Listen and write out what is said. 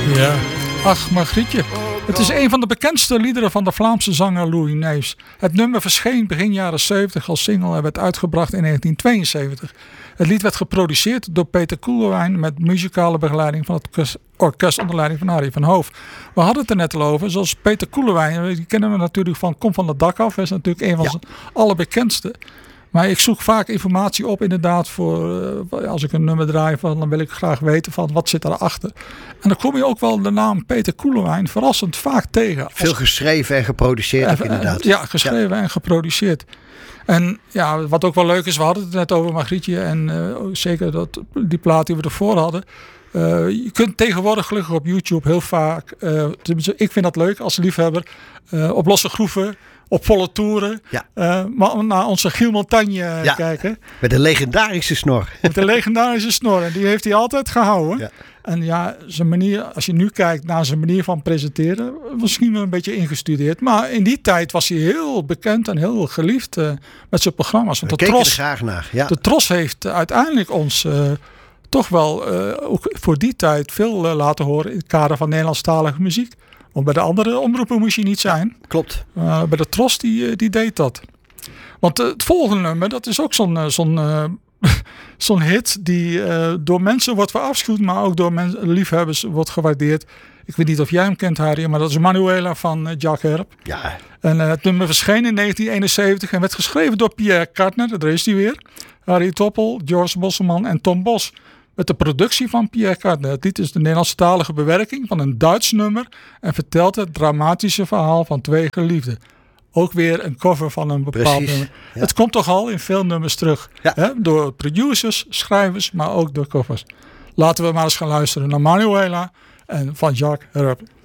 Ja, ach Margrietje. Het is een van de bekendste liederen van de Vlaamse zanger Louis Neefs. Het nummer verscheen begin jaren 70 als single en werd uitgebracht in 1972. Het lied werd geproduceerd door Peter Koelewijn met muzikale begeleiding van het orkest onder leiding van Harry van Hoof. We hadden het er net al over, zoals Peter Koelewijn, die kennen we natuurlijk van Kom van het dak af. Hij is natuurlijk een van zijn allerbekendste. Maar ik zoek vaak informatie op inderdaad voor als ik een nummer draai dan wil ik graag weten van wat zit daarachter. En dan kom je ook wel de naam Peter Koelewijn verrassend vaak tegen. Veel geschreven en geproduceerd inderdaad. Ja, geschreven en geproduceerd. En ja, wat ook wel leuk is, we hadden het net over Margrietje en zeker die plaat die we ervoor hadden. Je kunt tegenwoordig gelukkig op YouTube heel vaak, ik vind dat leuk als liefhebber, op losse groeven, op volle toeren, maar naar onze Giel Montagne kijken. Met een legendarische snor. Met een legendarische snor. En die heeft hij altijd gehouden. Ja. En ja, zijn manier, als je nu kijkt naar zijn manier van presenteren, misschien wel een beetje ingestudeerd. Maar in die tijd was hij heel bekend en heel geliefd met zijn programma's. Want we keken er graag naar. Ja. De Tros heeft uiteindelijk ons toch wel ook voor die tijd veel laten horen in het kader van Nederlandstalige muziek. Want bij de andere omroepen moest je niet zijn. Klopt. Bij de Tros die deed dat. Want het volgende nummer, dat is ook zo'n hit die door mensen wordt verafschuwd, maar ook door liefhebbers wordt gewaardeerd. Ik weet niet of jij hem kent, Harry, maar dat is Manuela van Jacques Herp. Ja. En het nummer verscheen in 1971 en werd geschreven door Pierre Kartner, daar is hij weer. Harry Toppel, George Bosselman en Tom Bos. Met de productie van Pierre Kartner. Het lied is de Nederlandstalige bewerking van een Duits nummer en vertelt het dramatische verhaal van twee geliefden. Ook weer een cover van een bepaald nummer. Ja. Het komt toch al in veel nummers terug. Ja. Hè? Door producers, schrijvers, maar ook door covers. Laten we maar eens gaan luisteren naar Manuela en van Jacques Herp.